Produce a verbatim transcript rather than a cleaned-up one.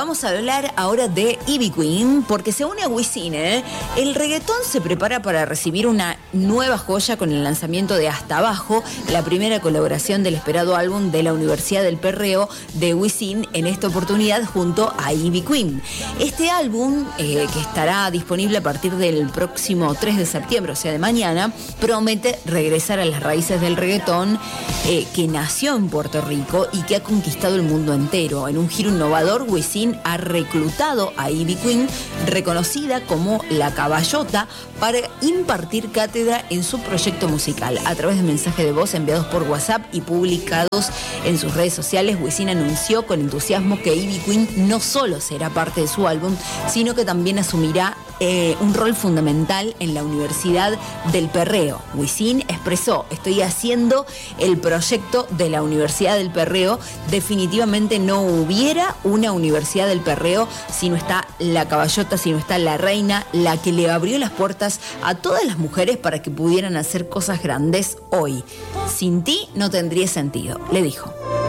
vamos a hablar ahora de Ivy Queen, porque se une a Wisin, ¿eh? El reggaetón se prepara para recibir una nueva joya con el lanzamiento de Hasta Abajo, la primera colaboración del esperado álbum de la Universidad del Perreo de Wisin, en esta oportunidad junto a Ivy Queen. Este álbum, eh, que estará disponible a partir del próximo tres de septiembre, o sea de mañana, promete regresar a las raíces del reggaetón, eh, que nació en Puerto Rico y que ha conquistado el mundo entero. En un giro innovador, Wisin ha reclutado a Ivy Queen, reconocida como La Caballota, para impartir cátedra en su proyecto musical. A través de mensajes de voz enviados por WhatsApp y publicados en sus redes sociales, Wisin anunció con entusiasmo que Ivy Queen no solo será parte de su álbum, sino que también asumirá eh, un rol fundamental en la Universidad del Perreo. Wisin expresó: estoy haciendo el proyecto de la Universidad del Perreo. Definitivamente no hubiera una Universidad del Perreo si no está La Caballota, si no está la reina, la que le abrió las puertas a todas las mujeres para que pudieran hacer cosas grandes hoy. Sin ti no tendría sentido, le dijo.